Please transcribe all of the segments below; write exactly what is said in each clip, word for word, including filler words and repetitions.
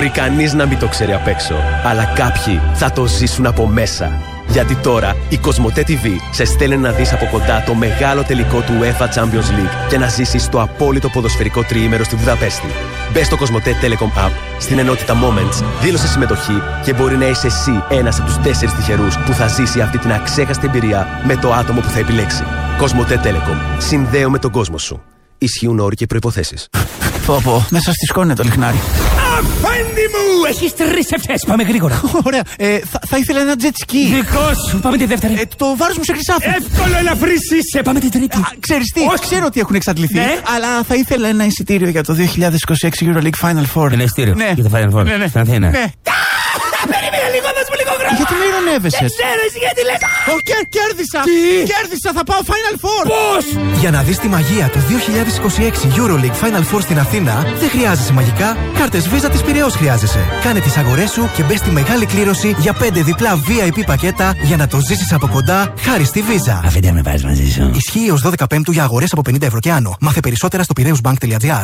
Μπορεί κανείς να μην το ξέρει απ' έξω, αλλά κάποιοι θα το ζήσουν από μέσα. Γιατί τώρα η Κοσμοτέ τι βι σε στέλνει να δεις από κοντά το μεγάλο τελικό του UEFA Champions League και να ζήσεις το απόλυτο ποδοσφαιρικό τριήμερο στη Βουδαπέστη. Μπες στο Κοσμοτέ Telecom App, στην ενότητα Moments, δήλωσε συμμετοχή και μπορεί να είσαι εσύ ένας από τους τέσσερις τυχερούς που θα ζήσει αυτή την αξέχαστη εμπειρία με το άτομο που θα επιλέξει. Κοσμοτέ Telecom. Συνδέω με τον κόσμο σου. Ισχύουν όροι και προϋποθέσεις. Πω πω, μέσα στη σκόνη το λιχνάρι. Αφέντη μου! Έχεις τρεις ευχές, πάμε γρήγορα. Ωραία, ε, θα, θα ήθελα ένα jet ski. Δικό σου, πάμε τη δεύτερη. Ε, το βάρος μου σε χρυσάφι. Εύκολο, ελαφρύς είσαι, πάμε την τρίτη. Α, ξέρεις τι, Όχι. ξέρω ότι έχουν εξαντληθεί, Ναι. αλλά θα ήθελα ένα εισιτήριο για το δύο χιλιάδες είκοσι έξι Euroleague Final Four. Ένα εισιτήριο Ναι. για το Final Four, Ναι, ναι. στην Αθήνα. Ναι. Περίμενε λίγο, δώσ' μου λίγο χρόνο. Γιατί με ειρωνεύεσαι? Δεν ξέρω εσύ γιατί λες. Ω, κέρ, κέρδισα! Τι? Κέρδισα, θα πάω Final Four! Πώς? Για να δεις τη μαγεία του δύο χιλιάδες είκοσι έξι Euroleague Final Four στην Αθήνα, δεν χρειάζεσαι μαγικά, κάρτες Visa της Πειραιώς χρειάζεσαι. Κάνε τις αγορές σου και μπες στη μεγάλη κλήρωση για πέντε διπλά βι άι πι πακέτα για να το ζήσεις από κοντά χάρη στη Visa. Αφήντε με πάρεις μαζί σου. Ισχύει έως δώδεκα Πέμπτου για αγορές από πενήντα ευρώ και άνω. Μάθε περισσότερα στο πειραιούσμπανκ τελεία τζι άρ.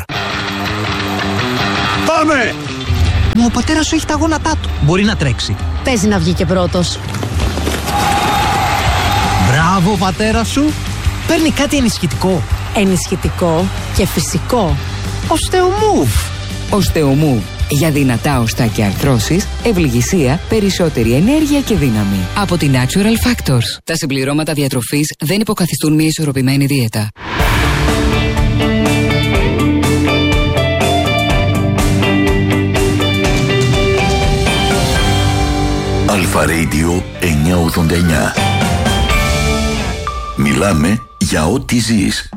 Πάμε! Μα ο πατέρας σου έχει τα γόνατά του. Μπορεί να τρέξει. Παίζει να βγει και πρώτος. Μπράβο, πατέρα σου. Παίρνει κάτι ενισχυτικό. Ενισχυτικό και φυσικό. Οστεομούβ. Οστεομούβ. Για δυνατά οστά και αρθρώσεις, ευληγησία, περισσότερη ενέργεια και δύναμη. Από την Natural Factors. Τα συμπληρώματα διατροφής δεν υποκαθιστούν μια ισορροπημένη δίαιτα. Αλφα Radio εννιακόσια ογδόντα εννιά. Μιλάμε για ό,τι ζεις.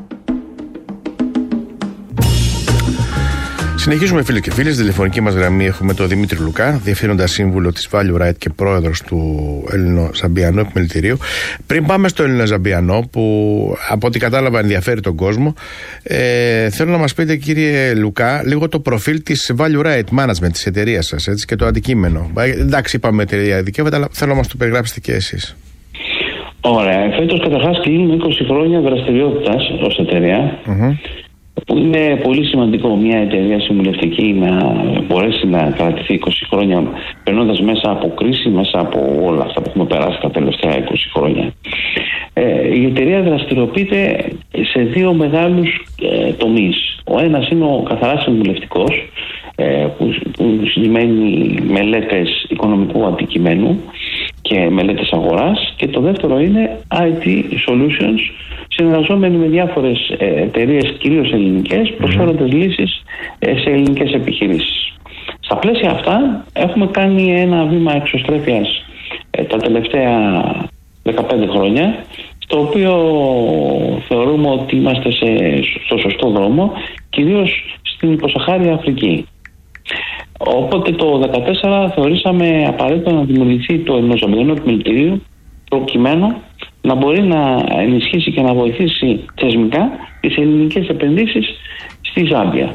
Συνεχίζουμε, φίλοι και φίλες. Στη τηλεφωνική μας γραμμή έχουμε τον Δημήτρη Λουκά, διευθύνοντα σύμβουλο της Value Right και πρόεδρος του Ελληνοζαμπιανού Επιμελητηρίου. Πριν πάμε στο Ελληνοζαμπιανό, που από ό,τι κατάλαβα ενδιαφέρει τον κόσμο, ε, θέλω να μας πείτε, κύριε Λουκά, λίγο το προφίλ της Value Right Management, της εταιρείας σας, έτσι, και το αντικείμενο. Ε, εντάξει, είπαμε εταιρεία δικαιώματα, αλλά θέλω να μας το περιγράψετε και εσείς. Ωραία. Φέτος καταρχάς κλείνουμε είκοσι χρόνια δραστηριότητας ως εταιρεία. Mm-hmm. Που είναι πολύ σημαντικό μια εταιρεία συμβουλευτική να μπορέσει να κρατηθεί είκοσι χρόνια, περνώντας μέσα από κρίση, μέσα από όλα αυτά που έχουμε περάσει τα τελευταία είκοσι χρόνια. Ε, η εταιρεία δραστηριοποιείται σε δύο μεγάλους ε, τομείς. Ο ένας είναι ο καθαρά συμβουλευτικός, ε, που, που σημαίνει μελέτες οικονομικού αντικειμένου και μελέτες αγοράς, και το δεύτερο είναι άι τι Solutions, συνεργαζόμενοι με διάφορες ε, εταιρείες, κυρίως ελληνικές, προσφέροντας λύσεις ε, σε ελληνικές επιχειρήσεις. Στα πλαίσια αυτά έχουμε κάνει ένα βήμα εξωστρέφειας ε, τα τελευταία δεκαπέντε χρόνια, στο οποίο θεωρούμε ότι είμαστε σε, στο σωστό δρόμο, κυρίως στην υποσαχάρια Αφρική. Οπότε το δύο χιλιάδες δεκατέσσερα θεωρήσαμε απαραίτητο να δημιουργηθεί το Ελληνοζαμπιανό Επιμελητηρίο, προκειμένου να μπορεί να ενισχύσει και να βοηθήσει θεσμικά τις ελληνικές επενδύσεις στη Ζάμπια.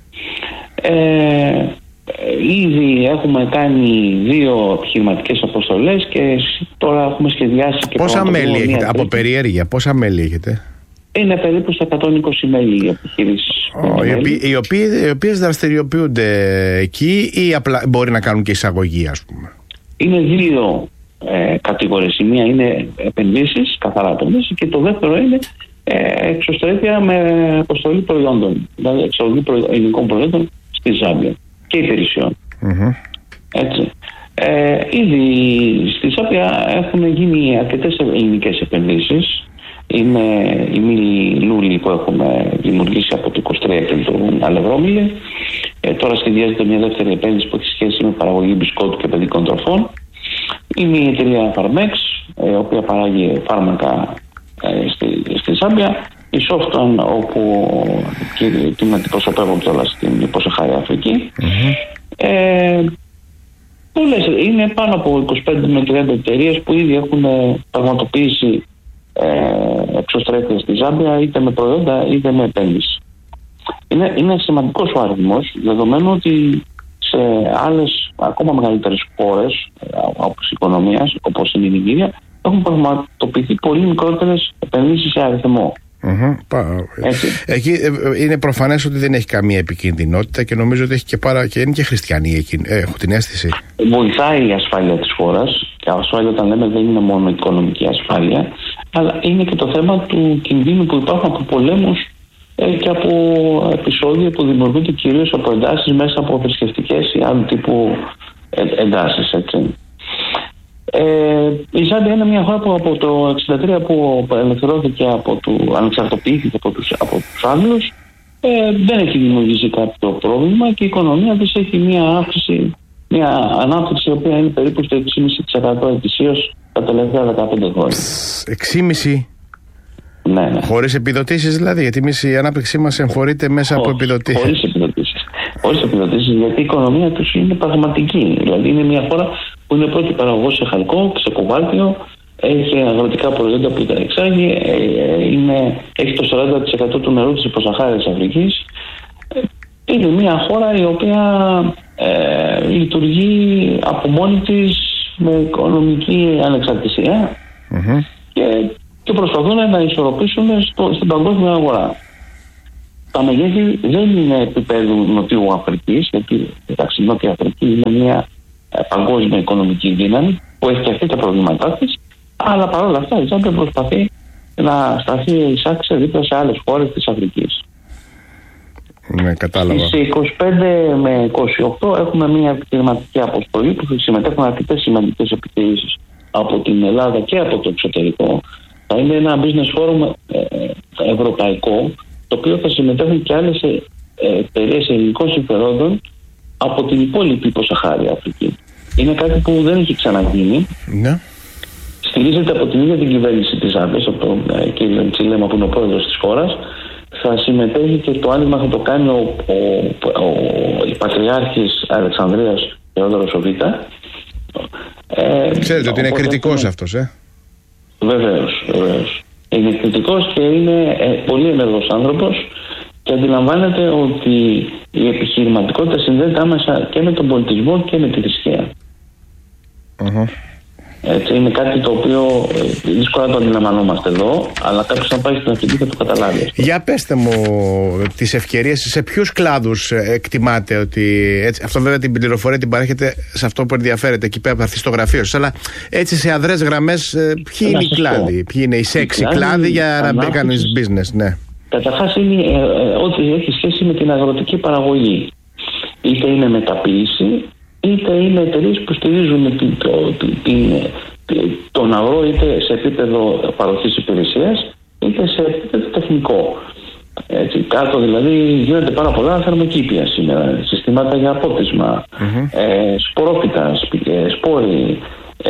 Ε, ήδη έχουμε κάνει δύο επιχειρηματικές αποστολές και τώρα έχουμε σχεδιάσει και πόσα μέλη έχετε, από περιέργεια, πόσα μέλη έχετε? Είναι περίπου στα εκατόν είκοσι μέλη οι επιχειρήσεις. Oh, οι, οποίοι, οι, οποίοι, οι οποίες δραστηριοποιούνται εκεί ή απλά μπορεί να κάνουν και εισαγωγή, ας πούμε? Είναι δύο ε, κατηγορίες. Η μία είναι επενδύσεις, καθαρά επενδύσεις, και το δεύτερο είναι ε, εξωστρέφεια με αποστολή προϊόντων, δηλαδή εξαγωγή προϊ... ελληνικών προϊόντων στη Ζάμπια και υπηρεσιών. Mm-hmm. Έτσι. Ε, ήδη στη Ζάμπια έχουν γίνει αρκετές ελληνικές επενδύσεις. Είναι η μήλοι λούλοι που έχουμε δημιουργήσει από το είκοσι τρία και λειτουργούν αλευρόμηλοι. Ε, τώρα σχεδιάζεται μια δεύτερη επένδυση που έχει σχέση με παραγωγή μπισκότου και παιδικών τροφών. Είναι η εταιρεία Farmex, ε, η οποία παράγει φάρμακα ε, στη, στη Ζάμπια. Η Softon, όπου και την αντιπροσωπεύω κιόλας στην υποσαχάρια Αφρική. Mm-hmm. Ε, πολλές, είναι πάνω από είκοσι πέντε με τριάντα εταιρείες που ήδη έχουν πραγματοποιήσει Ε, εξωστρέφεια στη Ζάμπια, είτε με προϊόντα είτε με επένδυση. Είναι, είναι σημαντικός ο αριθμός, δεδομένου ότι σε άλλες ακόμα μεγαλύτερες χώρες όπως οικονομίας, όπως είναι η Νιγηρία, έχουν πραγματοποιηθεί πολύ μικρότερες επενδύσεις σε αριθμό. Mm-hmm. Εκεί είναι προφανές ότι δεν έχει καμία επικινδυνότητα και νομίζω ότι έχει και πάρα, και είναι και χριστιανοί εκεί. Έχω την αίσθηση. Βοηθάει η ασφάλεια της χώρας. Και ασφάλεια, όταν λέμε, δεν είναι μόνο οικονομική ασφάλεια, αλλά είναι και το θέμα του κινδύνου που υπάρχουν από πολέμους και από επεισόδια που δημιουργούνται κυρίως από εντάσεις μέσα από θρησκευτικές ή άλλου τύπου εντάσεις. Έτσι. Ε, η Ζάμπια είναι μια χώρα που από το εξήντα τρία που ελευθερώθηκε από του, ανεξαρτοποιήθηκε από τους, από τους Άγγλους, ε, δεν έχει δημιουργήσει κάποιο πρόβλημα και η οικονομία της έχει μια αύξηση, μια ανάπτυξη η οποία είναι περίπου στο έξι κόμμα πέντε τοις εκατό ετησίως τα τελευταία δεκαπέντε χρόνια. έξι κόμμα πέντε Ναι, ναι. Χωρίς επιδοτήσεις δηλαδή, γιατί εμείς η ανάπτυξή μας εμφορείται μέσα από επιδοτήσεις. Χωρίς επιδοτήσεις. Χωρίς επιδοτήσεις, γιατί η οικονομία τους είναι πραγματική. Δηλαδή είναι μια χώρα που είναι πρώτη παραγωγός σε χαλκό, σε κοβάλτιο, έχει αγροτικά προϊόντα που τα εξάγει, είναι, έχει το σαράντα τοις εκατό του νερού της υποσαχάριας Αφρικής. Είναι μια χώρα η οποία ε, λειτουργεί από μόνη της με οικονομική ανεξαρτησία mm-hmm. και και προσπαθούν να ισορροπήσουν στο, στην παγκόσμια αγορά. Τα μεγέθη δεν είναι επίπεδου Νοτιού Αφρικής, γιατί εντάξει, η Νότια Αφρική είναι μια ε, παγκόσμια οικονομική δύναμη που έχει και αυτή τα προβλήματά της, αλλά παρόλα αυτά η Ζάμπια προσπαθεί να σταθεί εισάξια δίπλα σε άλλες χώρες της Αφρικής. Ναι, κατάλαβα. Στις είκοσι πέντε με είκοσι οκτώ έχουμε μια επιχειρηματική αποστολή που συμμετέχουν αρκετές σημαντικές επιχειρήσεις από την Ελλάδα και από το εξωτερικό. Θα είναι ένα business forum ε, ευρωπαϊκό, το οποίο θα συμμετέχουν και άλλες ε, εταιρείες ελληνικών συμφερόντων από την υπόλοιπη υποσαχάρια Αφρική. Είναι κάτι που δεν έχει ξαναγίνει. Ναι. Στηρίζεται από την ίδια την κυβέρνηση της Ζάμπιας, από τον ε, κύριο Τσιλέμα που είναι ο πρόεδρος της χώρας. Θα συμμετέχει και το άνοιγμα θα το κάνει ο, ο, ο, ο, η Πατριάρχης Αλεξανδρίας Θεόδωρος ο Β. Ε, Ξέρετε ότι είναι κριτικός είναι... αυτός, ε. Βεβαίως, βεβαίως. Είναι κριτικός και είναι ε, πολύ ενεργός άνθρωπος και αντιλαμβάνεται ότι η επιχειρηματικότητα συνδέεται άμεσα και με τον πολιτισμό και με τη θρησκεία. Uh-huh. Έτσι, είναι κάτι το οποίο ε, δύσκολα το αντιλαμβανόμαστε εδώ, αλλά κάποιος να πάει στην Αφρική θα το καταλάβει. Για πέστε μου τις ευκαιρίες, σε ποιους κλάδους εκτιμάτε ότι. Έτσι, αυτό βέβαια την πληροφορία την παρέχετε σε αυτό που ενδιαφέρεται εκεί πέρα, θα έρθει στο γραφείο σας, αλλά έτσι σε αδρές γραμμές, ποιοι είναι οι κλάδοι, ποιοι είναι οι σεξι κλάδοι για να κάνεις business, ναι. Καταρχάς είναι ε, ε, ό,τι έχει σχέση με την αγροτική παραγωγή. Είτε είναι μεταποίηση, είτε είναι εταιρείες που στηρίζουν την, το, την, τον αγρό είτε σε επίπεδο παροχής υπηρεσίας είτε σε επίπεδο τεχνικό. Έτσι, κάτω δηλαδή γίνονται πάρα πολλά θερμοκήπια σήμερα, συστήματα για απότισμα, mm-hmm. ε, σπορόφυτα, ε, σπόροι, ε,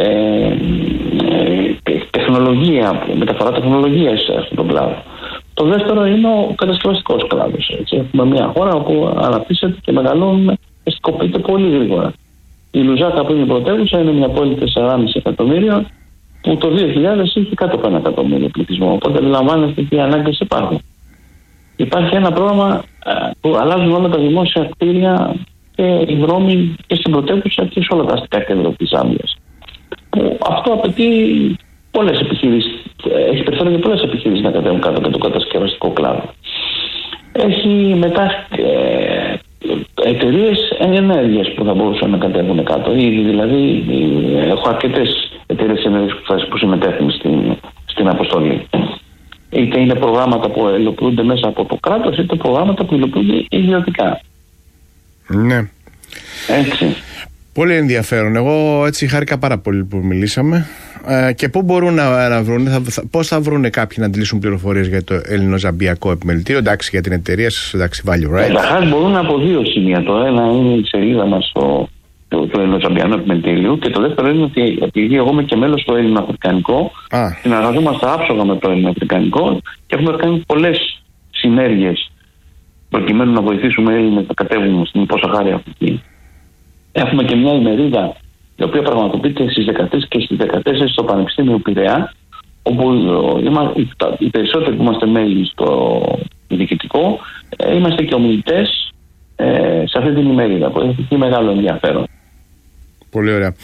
ε, τεχνολογία, μεταφορά τεχνολογίας σε αυτόν τον κλάδο. Το δεύτερο είναι ο κατασκευαστικός κλάδος. Έτσι. Έχουμε μια χώρα όπου αναπτύσσεται και μεγαλώνουμε, εστικοποιείται πολύ γρήγορα. Η Λουζάκα που είναι η πρωτεύουσα είναι μια πόλη τέσσερα κόμμα πέντε εκατομμύρια που το δύο χιλιάδες είχε κάτω από ένα εκατομμύριο πληθυσμό. Οπότε αντιλαμβάνεστε τι ανάγκες υπάρχουν. Υπάρχει ένα πρόγραμμα που αλλάζουν όλα τα δημόσια κτίρια και οι δρόμοι και στην πρωτεύουσα και σε όλα τα αστικά κέντρα της Ζάμπιας. Αυτό απαιτεί πολλές επιχειρήσεις. Έχει περιθώριο για πολλές επιχειρήσεις να κατέβουν κάτω από το κατασκευαστικό κλάδο. Έχει μετά ε, εταιρείες ενέργειας που θα μπορούσαν να κατέβουν κάτω. Ήδη δηλαδή έχω αρκετές εταιρείες ενέργειας που συμμετέχουν στην, στην αποστολή. Είτε είναι προγράμματα που υλοποιούνται μέσα από το κράτος, είτε προγράμματα που υλοποιούνται ιδιωτικά. Ναι. Έτσι. Πολύ ενδιαφέρον. Εγώ έτσι χάρηκα πάρα πολύ που μιλήσαμε. Ε, και πού μπορούν να, να βρουν, θα, θα, πώς θα βρουν κάποιοι να αντιλήσουν πληροφορίες για το ελληνοζαμπιακό επιμελητήριο, εντάξει, για την εταιρεία σας, εντάξει, Value Right. Καταρχάς μπορούν από δύο σημεία. Το ένα είναι η σελίδα μας στο το, το ελληνοζαμπιανό επιμελητήριο και το δεύτερο είναι ότι επειδή εγώ είμαι και μέλος στο ελληνοαφρικανικό, συνεργαζόμαστε άψογα με το ελληνοαφρικανικό και έχουμε κάνει πολλές συνέργειες προκειμένου να βοηθήσουμε Έλληνες να κατέβουν στην υποσαχάρια Αφρική. Έχουμε και μια ημερίδα η οποία πραγματοποιείται στις δεκατρείς και στις δεκατέσσερις στο Πανεπιστήμιο Πειραιά, όπου οι περισσότεροι που είμαστε μέλη στο διοικητικό είμαστε και ομιλητές ε, σε αυτή την ημερίδα που έχει μεγάλο ενδιαφέρον. Πολύ ωραία.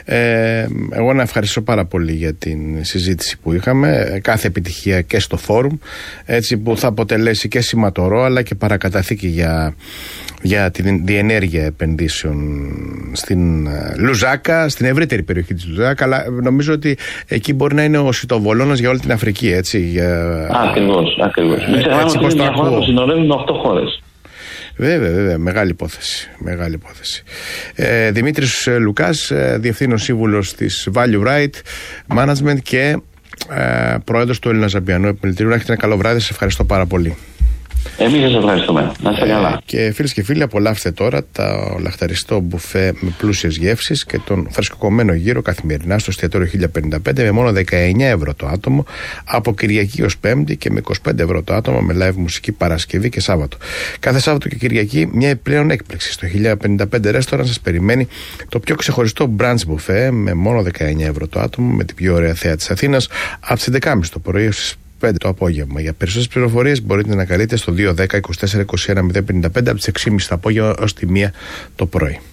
Ε, εγώ να ευχαριστώ πάρα πολύ για την συζήτηση που είχαμε. Κάθε επιτυχία και στο φόρουμ, έτσι, που θα αποτελέσει και σηματορό αλλά και παρακαταθήκη για, για την διενέργεια επενδύσεων στην Λουζάκα, στην ευρύτερη περιοχή της Λουζάκα, αλλά νομίζω ότι εκεί μπορεί να είναι ο σιτοβολώνας για όλη την Αφρική, έτσι. Για... Ακριβώς, ακριβώς. Μην ξεχνάμε ότι είναι μια χώρα που συνορεύει με οκτώ χώρες. Βέβαια, βέβαια, μεγάλη υπόθεση. Μεγάλη υπόθεση. Ε, Δημήτρης Λουκάς, ε, διευθύνων σύμβουλος της Value Right Management και ε, πρόεδρος του Έλληνα Ζαμπιανού Επιμελητηρίου. Να έχετε ένα καλό βράδυ, σας ευχαριστώ πάρα πολύ. Εμείς σας ευχαριστούμε. Να είστε καλά. Και φίλες και φίλοι, απολαύστε τώρα το λαχταριστό μπουφέ με πλούσιες γεύσεις και τον φρεσκοκομμένο γύρο καθημερινά στο εστιατόριο χίλια πενήντα πέντε με μόνο δεκαεννιά ευρώ το άτομο, από Κυριακή ως Πέμπτη και με είκοσι πέντε ευρώ το άτομο, με live μουσική Παρασκευή και Σάββατο. Κάθε Σάββατο και Κυριακή μια επιπλέον έκπληξη. Στο χίλια πενήντα πέντε Restaurant σας περιμένει το πιο ξεχωριστό brunch μπουφέ με μόνο δεκαεννιά ευρώ το άτομο, με την πιο ωραία θέα της Αθήνας, από τις έντεκα και μισή το πρωί ως πέντε το απόγευμα. Για περισσότερες πληροφορίες μπορείτε να καλείτε στο δύο ένα μηδέν είκοσι τέσσερα είκοσι ένα μηδέν πενήντα πέντε από τις έξι και μισή το απόγευμα ως τη μία το πρωί.